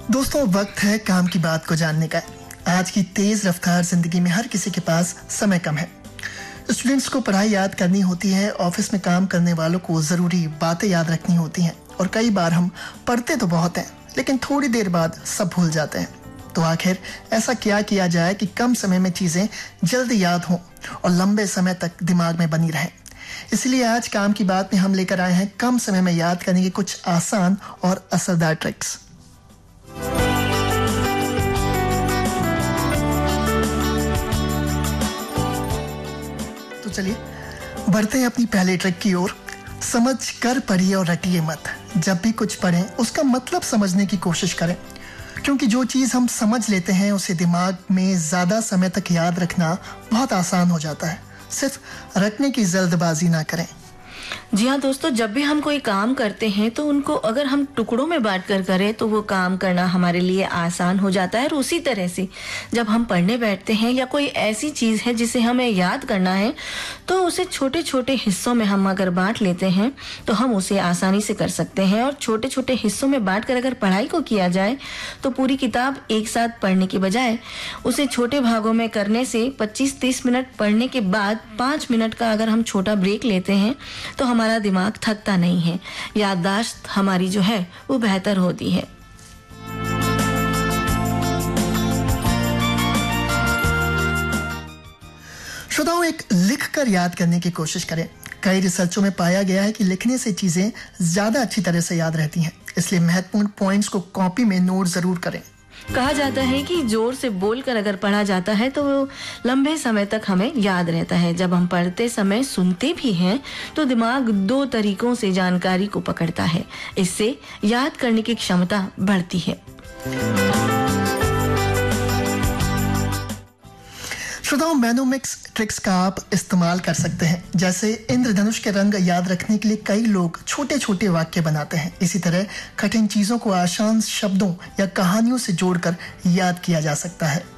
दोस्तों, वक्त है काम की बात को जानने का। आज की तेज रफ्तार जिंदगी में हर किसी के पास समय कम है। स्टूडेंट्स को पढ़ाई याद करनी होती है, ऑफिस में काम करने वालों को जरूरी बातें याद रखनी होती हैं और कई बार हम पढ़ते तो बहुत हैं लेकिन थोड़ी देर बाद सब भूल जाते हैं। तो आखिर ऐसा क्या किया जाए कि कम समय में चीजें जल्दी याद हों और लंबे समय तक दिमाग में बनी रहें। इसलिए आज काम की बात में हम लेकर आए हैं कम समय में याद करने की कुछ आसान और असरदार ट्रिक्स। तो चलिए बढ़ते हैं अपनी पहले ट्रिक की ओर। समझ कर पढ़िए और रटिए मत। जब भी कुछ पढ़ें उसका मतलब समझने की कोशिश करें, क्योंकि जो चीज हम समझ लेते हैं उसे दिमाग में ज्यादा समय तक याद रखना बहुत आसान हो जाता है। सिर्फ रटने की जल्दबाजी ना करें। जी हाँ दोस्तों, जब भी हम कोई काम करते हैं तो उनको अगर हम टुकड़ों में बांट कर करें तो वो काम करना हमारे लिए आसान हो जाता है। और उसी तरह से जब हम पढ़ने बैठते हैं या कोई ऐसी चीज़ है जिसे हमें याद करना है तो उसे छोटे छोटे हिस्सों में हम अगर बांट लेते हैं तो हम उसे आसानी से कर सकते हैं। और छोटे छोटे हिस्सों में बांट कर अगर पढ़ाई को किया जाए तो पूरी किताब एक साथ पढ़ने की बजाय उसे छोटे भागों में करने से 25-30 मिनट पढ़ने के बाद 5 मिनट का अगर हम छोटा ब्रेक लेते हैं तो हमारा दिमाग थकता नहीं है, याददाश्त हमारी जो है वो बेहतर होती है। श्रोताओं, एक लिख कर याद करने की कोशिश करें। कई रिसर्चों में पाया गया है कि लिखने से चीजें ज्यादा अच्छी तरह से याद रहती हैं, इसलिए महत्वपूर्ण पॉइंट्स को कॉपी में नोट जरूर करें। कहा जाता है कि जोर से बोलकर अगर पढ़ा जाता है तो वो लंबे समय तक हमें याद रहता है। जब हम पढ़ते समय सुनते भी हैं तो दिमाग 2 तरीकों से जानकारी को पकड़ता है। इससे याद करने की क्षमता बढ़ती है। श्रोताओं, मेनोमिक्स ट्रिक्स का आप इस्तेमाल कर सकते हैं। जैसे इंद्रधनुष के रंग याद रखने के लिए कई लोग छोटे छोटे वाक्य बनाते हैं। इसी तरह कठिन चीजों को आसान शब्दों या कहानियों से जोड़कर याद किया जा सकता है।